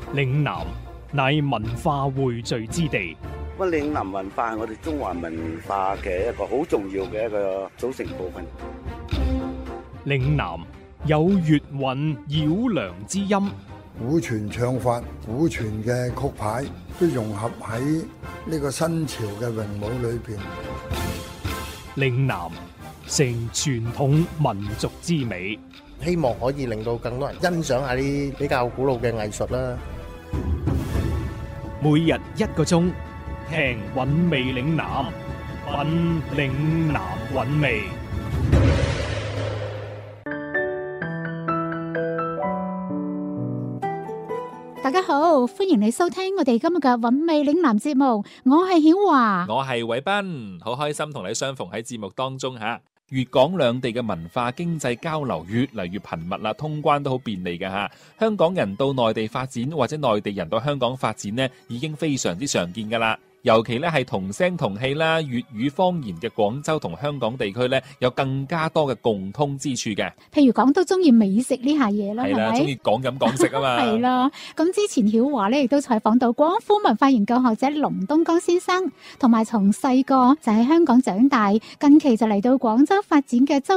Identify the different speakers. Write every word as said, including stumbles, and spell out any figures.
Speaker 1: 嶺南乃文化匯聚之地。
Speaker 2: 咁嶺南文化係我哋中華文化嘅一個好重要嘅一個組成部分。
Speaker 1: 嶺南有粵韻繞梁之音，
Speaker 3: 古傳唱法、古傳嘅曲牌都融合喺呢個新潮嘅詠舞裏邊。
Speaker 1: 嶺南成傳統民族之美，
Speaker 4: 希望可以令到更多人欣賞下啲比較古老嘅藝術啦。
Speaker 1: 每日一個鐘，聽韻味嶺南，品嶺南韻味。
Speaker 5: 大家好，歡迎你收聽我哋今日嘅韻味嶺南節目，我係曉華，
Speaker 6: 我係偉斌，好開心同你相逢喺節目當中吓。粵港兩地嘅文化經濟交流越嚟越頻密啦，通關都好便利嘅吓。香港人到內地發展或者內地人到香港發展呢，已經非常之常見噶啦。尤其咧係同聲同氣啦，粵語方言嘅廣州同香港地區咧，有更加多嘅共通之處嘅。
Speaker 5: 譬如講都中意美食呢下嘢啦，係咪？
Speaker 6: 中意講飲講食啊嘛。係
Speaker 5: 啦，咁之前曉華咧亦都採訪到廣府文化研究學者龍東江先生，同埋從細個就喺香港長大，近期就嚟到廣州發展嘅周